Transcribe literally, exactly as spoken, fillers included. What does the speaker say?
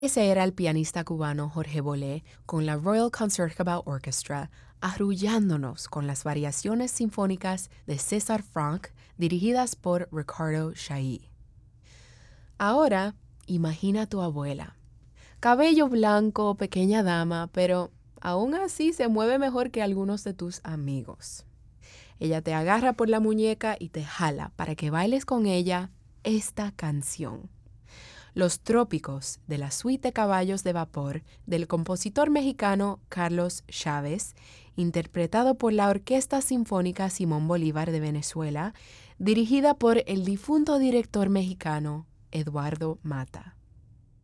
Ese era el pianista cubano Jorge Bolé con la Royal Concertgebouw Orchestra, arrullándonos con las variaciones sinfónicas de César Franck dirigidas por Ricardo Chailly. Ahora, imagina a tu abuela. Cabello blanco, pequeña dama, pero aún así se mueve mejor que algunos de tus amigos. Ella te agarra por la muñeca y te jala para que bailes con ella esta canción. Los Trópicos, de la suite de Caballos de Vapor del compositor mexicano Carlos Chávez, interpretado por la Orquesta Sinfónica Simón Bolívar de Venezuela, dirigida por el difunto director mexicano Eduardo Mata.